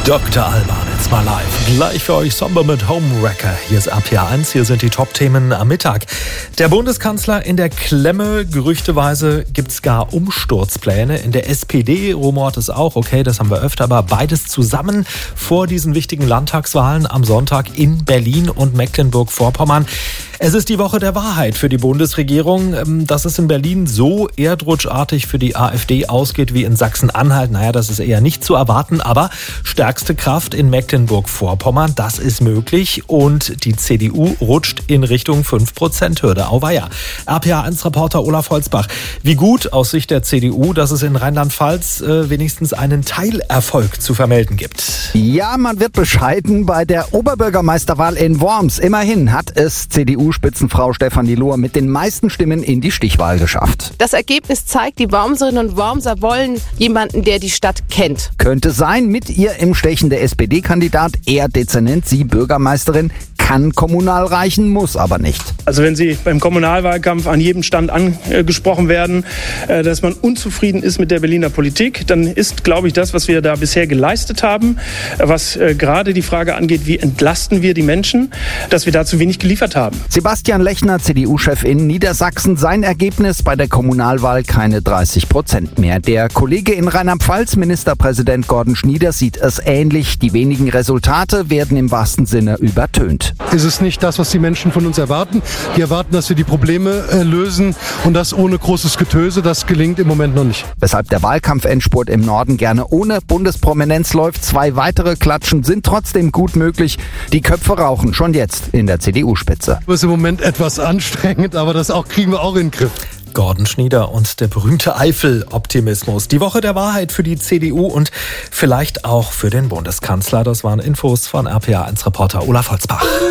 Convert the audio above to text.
Dr. Alban, it's my life. Gleich für euch Somber mit Homewrecker. Hier ist RPA1, hier sind die Top-Themen am Mittag. Der Bundeskanzler in der Klemme. Gerüchteweise gibt es gar Umsturzpläne. In der SPD rumort es auch. Okay, das haben wir öfter, aber beides zusammen vor diesen wichtigen Landtagswahlen am Sonntag in Berlin und Mecklenburg-Vorpommern. Es ist die Woche der Wahrheit für die Bundesregierung. Dass es in Berlin so erdrutschartig für die AfD ausgeht wie in Sachsen-Anhalt, naja, das ist eher nicht zu erwarten. Aber stärkste Kraft in Mecklenburg-Vorpommern, das ist möglich. Und die CDU rutscht in Richtung 5%-Hürde. Auweia. RPA1-Reporter Olaf Holzbach. Wie gut aus Sicht der CDU, dass es in Rheinland-Pfalz wenigstens einen Teilerfolg zu vermelden gibt. Ja, man wird bescheiden bei der Oberbürgermeisterwahl in Worms. Immerhin hat es CDU-Spitzenfrau Stefanie Lohr mit den meisten Stimmen in die Stichwahl geschafft. Das Ergebnis zeigt, die Wormserinnen und Wormser wollen jemanden, der die Stadt kennt. Könnte sein, mit ihr im Stechen der SPD-Kandidat, eher dezernent, sie Bürgermeisterin, kann kommunal reichen, muss aber nicht. Also wenn Sie beim Kommunalwahlkampf an jedem Stand angesprochen werden, dass man unzufrieden ist mit der Berliner Politik, dann ist, glaube ich, das, was wir da bisher geleistet haben, was gerade die Frage angeht, wie entlasten wir die Menschen, dass wir da zu wenig geliefert haben. Sebastian Lechner, CDU-Chef in Niedersachsen, sein Ergebnis bei der Kommunalwahl keine 30% mehr. Der Kollege in Rheinland-Pfalz, Ministerpräsident Gordon Schnieder, sieht es ähnlich. Die wenigen Resultate werden im wahrsten Sinne übertönt. Ist es nicht das, was die Menschen von uns erwarten? Die erwarten, dass wir die Probleme lösen und das ohne großes Getöse. Das gelingt im Moment noch nicht. Weshalb der Wahlkampfendspurt im Norden gerne ohne Bundesprominenz läuft. 2 weitere Klatschen sind trotzdem gut möglich. Die Köpfe rauchen schon jetzt in der CDU-Spitze. Das ist im Moment etwas anstrengend, aber das kriegen wir auch in den Griff. Gordon Schnieder und der berühmte Eifel-Optimismus. Die Woche der Wahrheit für die CDU und vielleicht auch für den Bundeskanzler. Das waren Infos von RPA1-Reporter Olaf Holzbach.